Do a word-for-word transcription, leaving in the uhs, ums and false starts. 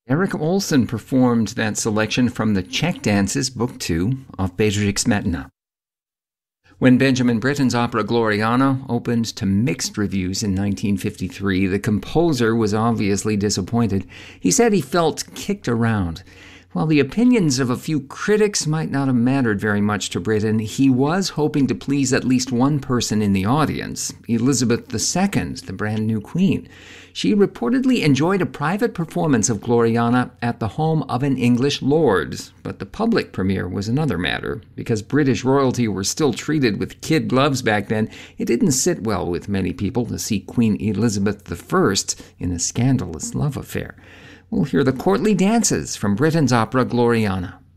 Eric Olson performed that selection from the Czech Dances, Book Two, of Bedřich Smetana. When Benjamin Britten's opera Gloriana opened to mixed reviews in nineteen fifty-three, the composer was obviously disappointed. He said he felt kicked around. While the opinions of a few critics might not have mattered very much to Britten, he was hoping to please at least one person in the audience, Elizabeth the Second, the brand new queen. She reportedly enjoyed a private performance of Gloriana at the home of an English lord, but the public premiere was another matter. Because British royalty were still treated with kid gloves back then, it didn't sit well with many people to see Queen Elizabeth the First in a scandalous love affair. We'll hear the courtly dances from Britten's opera Gloriana.